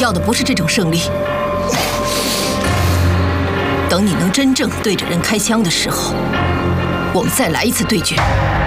要的不是这种胜利。等你能真正对着人开枪的时候，我们再来一次对决。